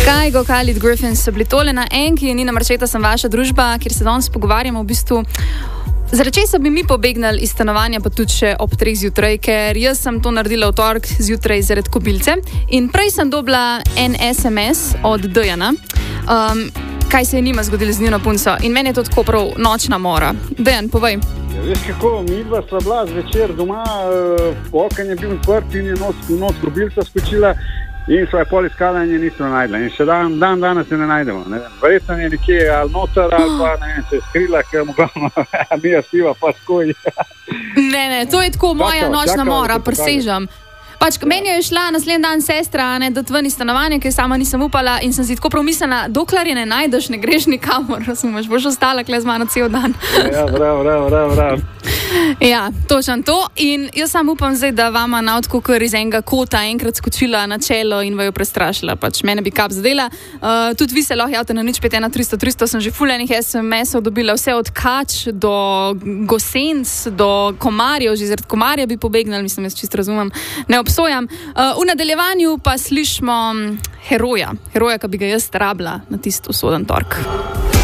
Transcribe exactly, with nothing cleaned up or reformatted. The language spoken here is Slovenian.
Kajgo, Khalid Griffins so bili tole na enki, Nina Marčeta sem vaša družba, kjer se danes pogovarjamo v bistvu. Zaradi česa bi mi pobegnali iz stanovanja, pa tudi še ob treh zjutraj, ker jaz sem to naredila v torek zjutraj zaradi kobilce in prej sem dobila en es em es od Dejana, um, kaj se je njima zgodilo z njeno punco in meni je to tako prav nočna mora. Dejan, povej. Ja, veš kako, midva sva bila zvečer doma, uh, okno je bil odprt in je nos, nos kobilca skočila in sva je pol iskala in je nismo najdla. In še dan, dan danes se ne najdemo. Ne vem, verjetno je nekje ali noter ali pa ne vem, se je skrila, ker mu glavno mija spiva pa skoji. Ne, ne, to je tako moja Čakal, nočna čakal, mora, presežem. Pač, meni je šla naslednji dan sestra, ne, da tveni stanovanje, ker sama nisem upala in sem si tako promislila, dokler je ne najdeš, ne greš nikamor, razumeš, boš ostala kle z mano cel dan. Ja, prav, prav, prav, prav. Ja, točno to in jaz sam upam zdaj, da vama na odko kar iz enega kota enkrat skočila na čelo in vaju prestrašila, pač mene bi kap zadela. Uh, tudi vi se lahko javite na nič pet ena tristo tristo, sem že ful enih es em esov dobila, vse od kač do gosenc, do komarjev, že zaradi komarja bi pobegnali, mislim, jaz čisto razumem, ne obsojam. Uh, v nadaljevanju pa slišimo heroja, heroja, ki bi ga jaz rabila na tisto usoden tork.